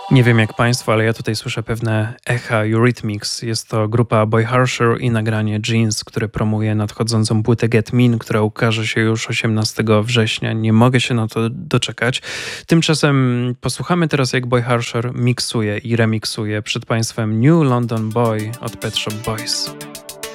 Nie wiem jak państwo, ale ja tutaj słyszę pewne echa Eurythmics. Jest to grupa Boy Harsher i nagranie Jeans, które promuje nadchodzącą płytę Get Mean, która ukaże się już 18 września. Nie mogę się na to doczekać. Tymczasem posłuchamy teraz, jak Boy Harsher miksuje i remiksuje przed państwem New London Boy od Pet Shop Boys.